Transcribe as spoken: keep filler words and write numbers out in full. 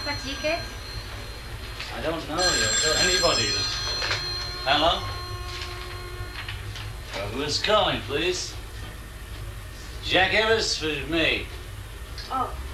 half a ticket? I don't know. You'll tell anybody. Hello? Uh, who's calling, please? Jack Evers for me. Oh.